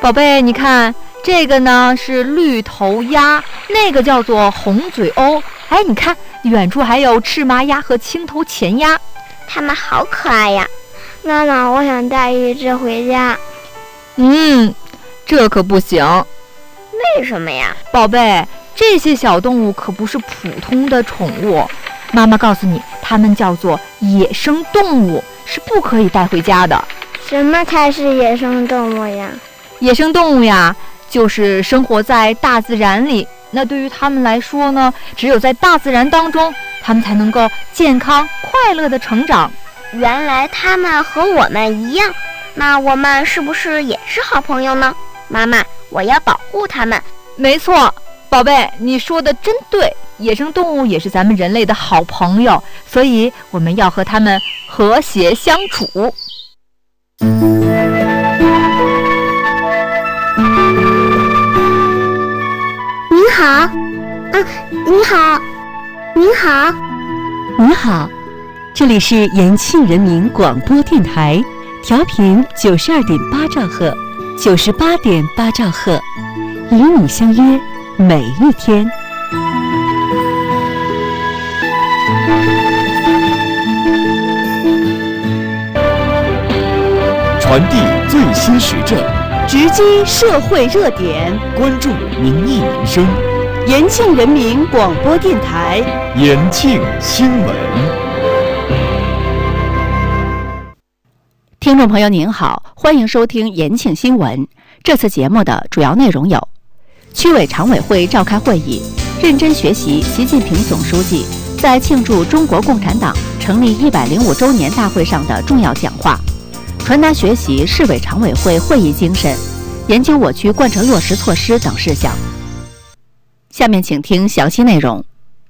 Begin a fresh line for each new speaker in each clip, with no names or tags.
宝贝，你看这个呢是绿头鸭，那个叫做红嘴鸥。哎，你看远处还有赤麻鸭和青头前鸭，
它们好可爱呀！
妈妈，我想带一只回家。
这可不行。
为什么呀？
宝贝，这些小动物可不是普通的宠物，妈妈告诉你，它们叫做野生动物，是不可以带回家的。
什么才是野生动物呀？
野生动物呀，就是生活在大自然里。那对于它们来说呢，只有在大自然当中，它们才能够健康快乐的成长。
原来它们和我们一样，那我们是不是也是好朋友呢？妈妈，我要保护它们。
没错，宝贝，你说的真对，野生动物也是咱们人类的好朋友，所以我们要和它们和谐相处。
您好，您好，您好，
你好，这里是延庆人民广播电台，调频92.8兆赫，98.8兆赫，与你相约每一天。
传递最新时政，
直击社会热点，
关注民意民生。
延庆人民广播电台，
延庆新闻。
听众朋友您好，欢迎收听延庆新闻。这次节目的主要内容有：区委常委会召开会议，认真学习习近平总书记在庆祝中国共产党成立105周年大会上的重要讲话，传达学习市委常委会会议精神，研究我区贯彻落实措施等事项。下面请听详细内容。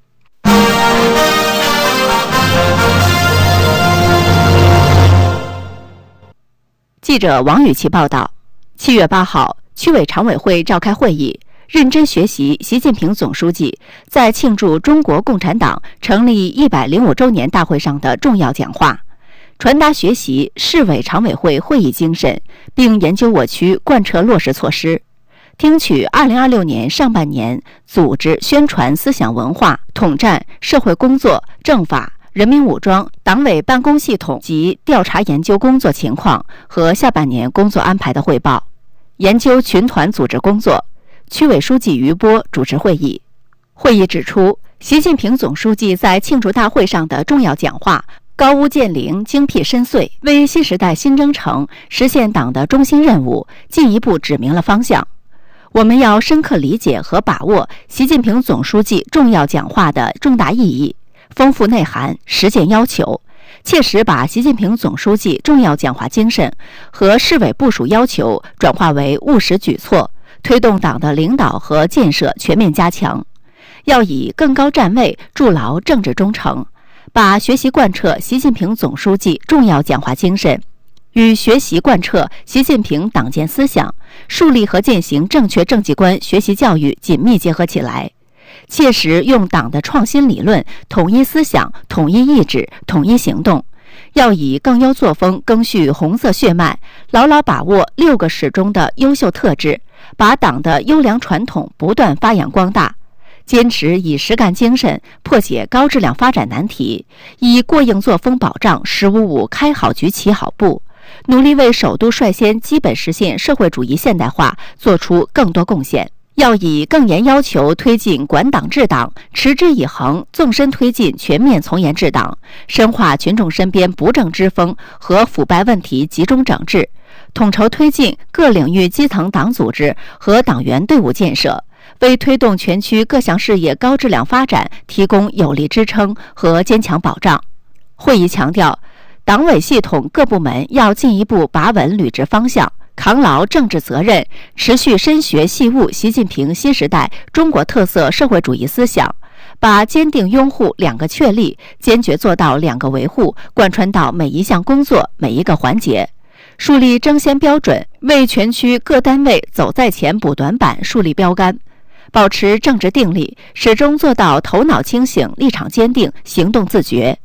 记者王雨琦报道，7月8号，区委常委会召开会议，认真学习习近平总书记在庆祝中国共产党成立105周年大会上的重要讲话，传达学习市委常委会会议精神，并研究我区贯彻落实措施，听取2026年上半年组织宣传思想文化、统战、社会工作、政法、人民武装、党委办公系统及调查研究工作情况和下半年工作安排的汇报，研究群团组织工作。区委书记于波主持会议。会议指出，习近平总书记在庆祝大会上的重要讲话高屋建瓴、精辟深邃，为新时代新征程实现党的中心任务进一步指明了方向。我们要深刻理解和把握习近平总书记重要讲话的重大意义、丰富内涵、实践要求，切实把习近平总书记重要讲话精神和市委部署要求转化为务实举措，推动党的领导和建设全面加强。要以更高站位筑牢政治忠诚，把学习贯彻习近平总书记重要讲话精神与学习贯彻习近平党建思想、树立和践行正确政绩观学习教育紧密结合起来，切实用党的创新理论统一思想、统一意志、统一行动。要以更优作风赓续红色血脉，牢牢把握6个始终的优秀特质，把党的优良传统不断发扬光大，坚持以实干精神破解高质量发展难题，以过硬作风保障“1055”开好局、起好步，努力为首都率先基本实现社会主义现代化做出更多贡献。要以更严要求推进管党治党，持之以恒纵深推进全面从严治党，深化群众身边不正之风和腐败问题集中整治，统筹推进各领域基层党组织和党员队伍建设，为推动全区各项事业高质量发展提供有力支撑和坚强保障。会议强调，党委系统各部门要进一步把稳履职方向，扛牢政治责任，持续深学细悟习近平新时代中国特色社会主义思想，把坚定拥护2个确立、坚决做到2个维护贯穿到每一项工作、每一个环节，树立争先标准，为全区各单位走在前补短板树立标杆，保持政治定力，始终做到头脑清醒、立场坚定、行动自觉。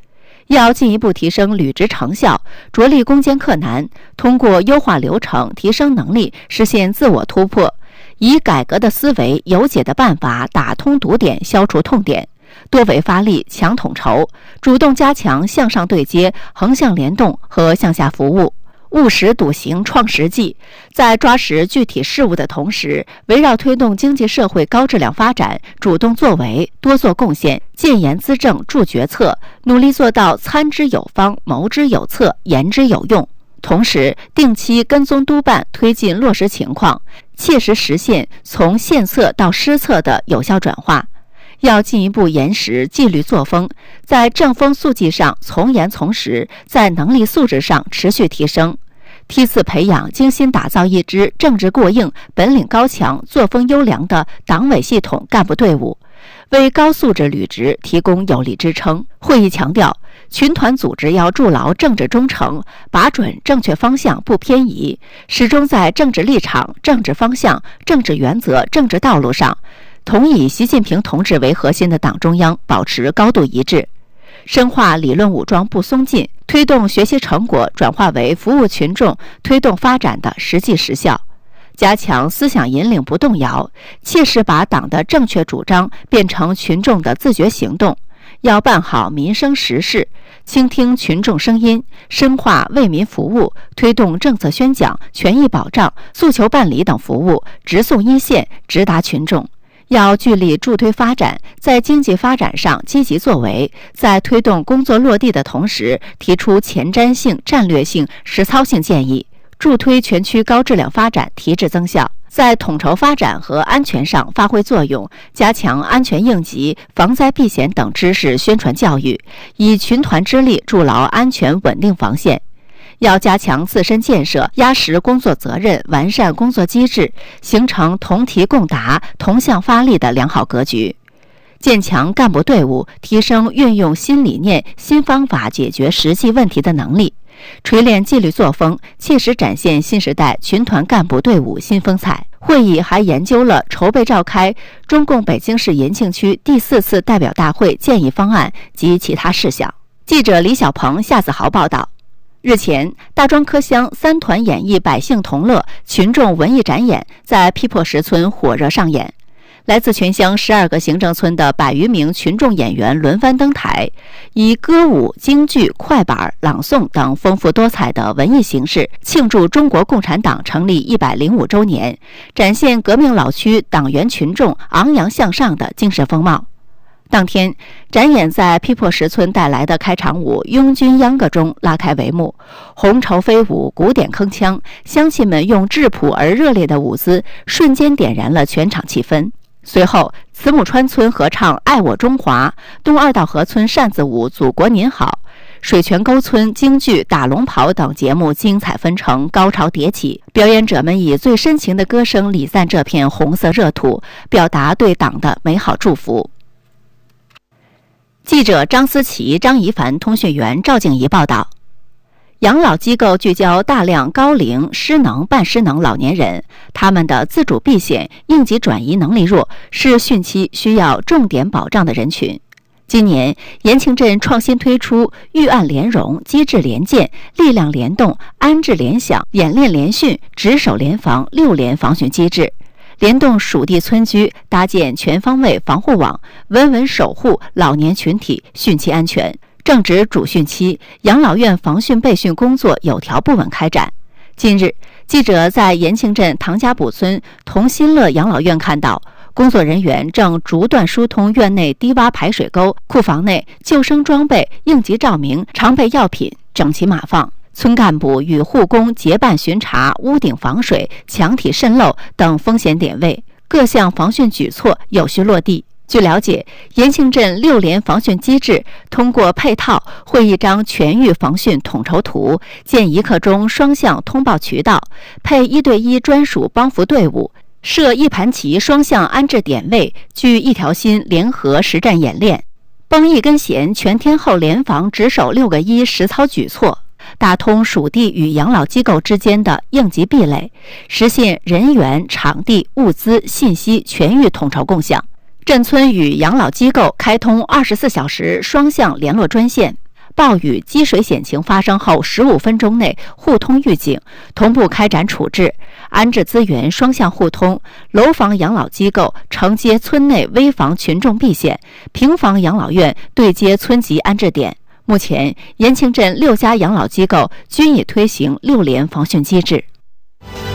要进一步提升履职成效，着力攻坚克难，通过优化流程、提升能力，实现自我突破，以改革的思维、有解的办法打通堵点，消除痛点，多维发力、强统筹，主动加强向上对接、横向联动和向下服务，务实笃行创实际，在抓实具体事务的同时，围绕推动经济社会高质量发展，主动作为，多做贡献，建言资政助决策，努力做到参之有方、谋之有策、言之有用。同时，定期跟踪督办推进落实情况，切实实现从献策到施策的有效转化。要进一步严实纪律作风，在正风肃纪上从严从实，在能力素质上持续提升，梯次培养、精心打造一支政治过硬、本领高强、作风优良的党委系统干部队伍，为高素质履职提供有力支撑。会议强调，群团组织要筑牢政治忠诚，把准正确方向不偏移，始终在政治立场、政治方向、政治原则、政治道路上，同以习近平同志为核心的党中央保持高度一致，深化理论武装不松劲，推动学习成果转化为服务群众、推动发展的实际实效，加强思想引领不动摇，切实把党的正确主张变成群众的自觉行动。要办好民生实事，倾听群众声音，深化为民服务，推动政策宣讲、权益保障、诉求办理等服务直送一线，直达群众。要聚力助推发展，在经济发展上积极作为，在推动工作落地的同时，提出前瞻性、战略性、实操性建议，助推全区高质量发展提质增效。在统筹发展和安全上发挥作用，加强安全应急、防灾避险等知识宣传教育，以群团之力筑牢安全稳定防线。要加强自身建设，压实工作责任，完善工作机制，形成同题共答、同向发力的良好格局。建强干部队伍，提升运用新理念、新方法解决实际问题的能力，锤炼纪律作风，切实展现新时代群团干部队伍新风采。会议还研究了筹备召开中共北京市延庆区第4次代表大会建议方案及其他事项。记者李小鹏、夏子豪报道。日前，大庄柯乡三团演绎百姓同乐群众文艺展演在批破石村火热上演。来自全乡12个行政村的100余名群众演员轮番登台，以歌舞、京剧、快板、朗诵等丰富多彩的文艺形式，庆祝中国共产党成立105周年，展现革命老区党员群众昂扬向上的精神风貌。当天，展演在批破石村带来的开场舞《拥军秧歌》中拉开帷幕，红绸飞舞，鼓点铿锵，乡亲们用质朴而热烈的舞姿，瞬间点燃了全场气氛。随后，慈母川村合唱《爱我中华》，东二道河村扇子舞《祖国您好》，水泉沟村京剧、打龙袍等节目精彩纷呈，高潮迭起。表演者们以最深情的歌声礼赞这片红色热土，表达对党的美好祝福。记者张思琪、张怡凡，通讯员赵静怡报道。养老机构聚焦大量高龄、失能、半失能老年人，他们的自主避险、应急转移能力弱，是汛期需要重点保障的人群。今年，延庆镇创新推出预案联容、机制联建、力量联动、安置联想、演练联训、值守联防6联防汛机制，联动属地村居，搭建全方位防护网，稳稳守护老年群体汛期安全。正值主汛期，养老院防汛备汛工作有条不紊开展。近日，记者在延庆镇唐家堡村同心乐养老院看到，工作人员正逐段疏通院内低洼排水沟，库房内救生装备、应急照明、常备药品整齐码放。村干部与护工结伴巡查屋顶防水、墙体渗漏等风险点位，各项防汛举措有序落地。据了解，延庆镇6联防汛机制通过配套绘一张全域防汛统筹图，建1刻钟双向通报渠道，配1对1专属帮扶队伍，设1盘棋双向安置点位，聚1条心联合实战演练，绷1根弦全天候联防值守6个1实操举措，打通属地与养老机构之间的应急壁垒，实现人员、场地、物资、信息全域统筹共享。镇村与养老机构开通24小时双向联络专线， 暴雨、积水险情发生后15分钟内互通预警，同步开展处置，安置资源双向互通，楼房养老机构承接村内危房群众避险，平房养老院对接村级安置点。目前，延庆镇6家养老机构均已推行6联防汛机制。